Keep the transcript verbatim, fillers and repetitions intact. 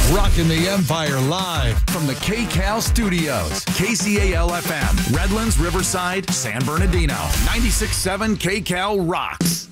Rocking the Empire live from the K C A L studios. K C A L F M, Redlands, Riverside, San Bernardino. ninety-six point seven K C A L rocks.